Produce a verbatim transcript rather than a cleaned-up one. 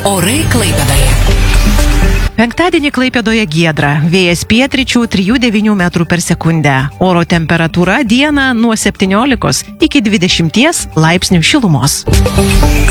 Orai Klaipėdoje. Penktadienį Klaipėdoje giedra, vėjas pietryčių trijų devynių metrų per sekundę. Oro temperatūra dieną nuo septyniolikos iki dvidešimties laipsnių šilumos.